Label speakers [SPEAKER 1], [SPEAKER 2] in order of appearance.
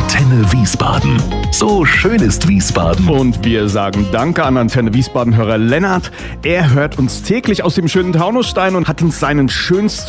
[SPEAKER 1] Antenne Wiesbaden. So schön ist Wiesbaden.
[SPEAKER 2] Und wir sagen Danke an Antenne Wiesbaden-Hörer Lennart. Er hört uns täglich aus dem schönen Taunusstein und hat uns seinen schönsten